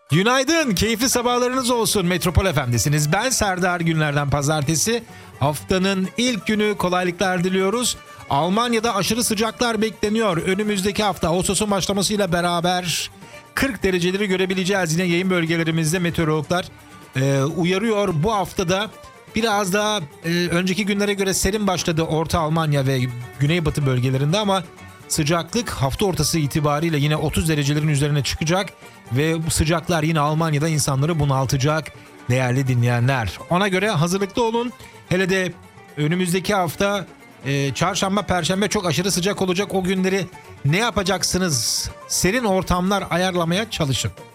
Günaydın, keyifli sabahlarınız olsun. Metropol FM'desiniz. Ben Serdar, günlerden pazartesi. Haftanın ilk günü, kolaylıklar diliyoruz. Almanya'da aşırı sıcaklar bekleniyor. Önümüzdeki hafta Ağustos'un başlamasıyla beraber 40 dereceleri görebileceğiz. Yine yayın bölgelerimizde meteorologlar uyarıyor. Bu haftada biraz daha önceki günlere göre serin başladı Orta Almanya ve Güneybatı bölgelerinde, ama sıcaklık hafta ortası itibariyle yine 30 derecelerin üzerine çıkacak ve bu sıcaklar yine Almanya'da insanları bunaltacak değerli dinleyenler. Ona göre hazırlıklı olun. Hele de önümüzdeki hafta çarşamba, perşembe çok aşırı sıcak olacak. O günleri ne yapacaksınız? Serin ortamlar ayarlamaya çalışın.